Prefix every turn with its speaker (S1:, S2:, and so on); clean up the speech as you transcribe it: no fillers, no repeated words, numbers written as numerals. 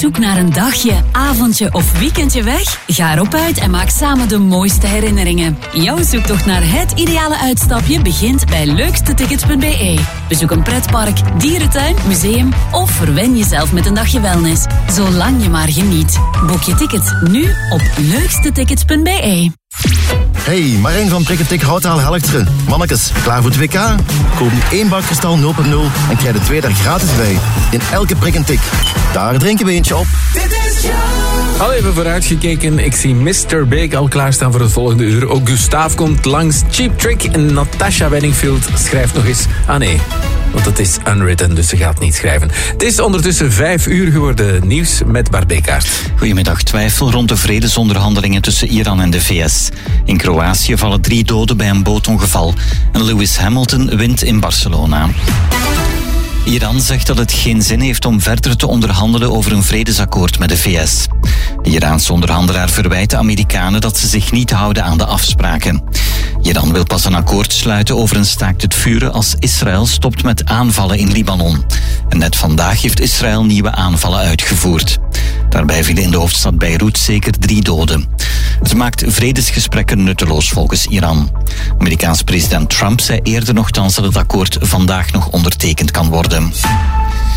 S1: zoek naar een dagje, avondje of weekendje weg? Ga erop uit en maak samen de mooiste herinneringen. Jouw zoektocht naar het ideale uitstapje begint bij leukstetickets.be. Bezoek een pretpark, dierentuin, museum of verwen jezelf met een dagje wellness. Zolang je maar geniet. Boek je tickets nu op leukstetickets.be.
S2: Hey, Marijn van Prikketik Houtaal Helchteren. Mannekes, klaar voor het WK? Koop nu 1 bak Kristal 0.0 en krijg de 2 daar gratis bij. In elke prik een tik. Daar drinken we eentje op.
S3: Al even vooruitgekeken. Ik zie Mr. Big al klaarstaan voor het volgende uur. Ook Gustav komt langs. Cheap Trick en Natasha Bedingfield schrijft nog eens. Ah nee, want het is unwritten, dus ze gaat niet schrijven. Het is ondertussen 5 uur geworden. Nieuws met Bart Bekaert.
S4: Goedemiddag. Twijfel rond de vredesonderhandelingen tussen Iran en de VS. In Kroatië vallen 3 doden bij een bootongeval. En Lewis Hamilton wint in Barcelona. Iran zegt dat het geen zin heeft om verder te onderhandelen over een vredesakkoord met de VS. De Iraanse onderhandelaar verwijt de Amerikanen dat ze zich niet houden aan de afspraken. Iran wil pas een akkoord sluiten over een staakt het vuren als Israël stopt met aanvallen in Libanon. En net vandaag heeft Israël nieuwe aanvallen uitgevoerd. Daarbij vielen in de hoofdstad Beirut zeker 3 doden. Het maakt vredesgesprekken nutteloos volgens Iran. Amerikaans president Trump zei eerder nochtans dat het akkoord vandaag nog ondertekend kan worden.